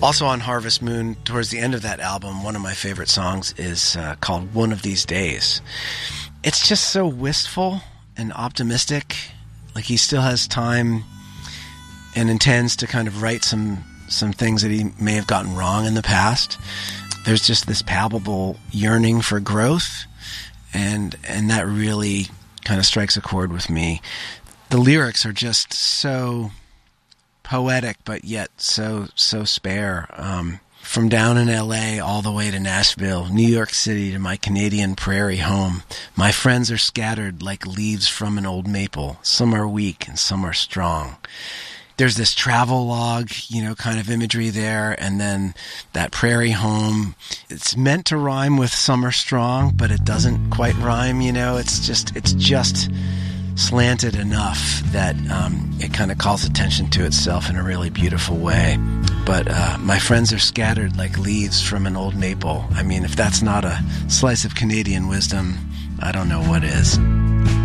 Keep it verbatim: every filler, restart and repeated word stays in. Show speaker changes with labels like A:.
A: Also on Harvest Moon, towards the end of that album, one of my favorite songs is uh, called One of These Days. It's just so wistful and optimistic. Like he still has time and intends to kind of right some some things that he may have gotten wrong in the past. There's just this palpable yearning for growth, and and that really kind of strikes a chord with me. The lyrics are just so poetic, but yet so so spare. Um, from down in L A all the way to Nashville, New York City to my Canadian prairie home, my friends are scattered like leaves from an old maple. Some are weak and some are strong. There's this travel log, you know, kind of imagery there, and then that prairie home. It's meant to rhyme with summer strong, but it doesn't quite rhyme, you know. It's just, it's just slanted enough that um, it kind of calls attention to itself in a really beautiful way. But uh, my friends are scattered like leaves from an old maple. I mean, if that's not a slice of Canadian wisdom, I don't know what is.